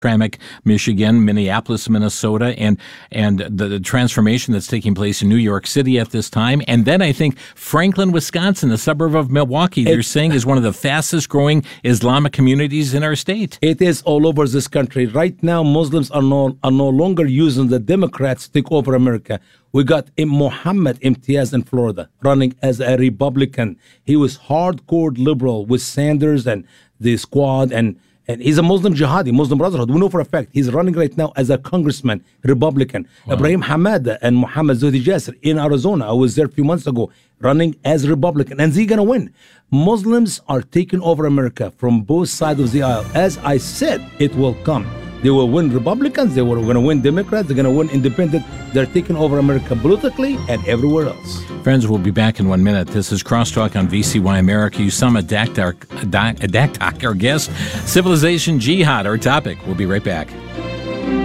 Hamtramck, Michigan, Minneapolis, Minnesota, and the transformation that's taking place in New York City at this time. And then I think Franklin, Wisconsin, a suburb of Milwaukee, they're saying is one of the fastest growing Islamic communities in our state. It is all over this country. Right now, Muslims are no longer using the Democrats to take over America. We got Mohammed Imtiaz in Florida running as a Republican. He was hardcore liberal with Sanders and the squad, and he's a Muslim jihadi, Muslim Brotherhood. We know for a fact he's running right now as a congressman, Republican. Wow. Ibrahim Hamada and Muhammad Zuhdi Jasser in Arizona. I was there a few months ago running as Republican. And they're going to win. Muslims are taking over America from both sides of the aisle. As I said, it will come. They will win Republicans. They were going to win Democrats. They're going to win Independent. They're taking over America politically and everywhere else. Friends, we'll be back in 1 minute. This is Crosstalk on VCY America. Usama Daktak, our guest. Civilization Jihad, our topic. We'll be right back.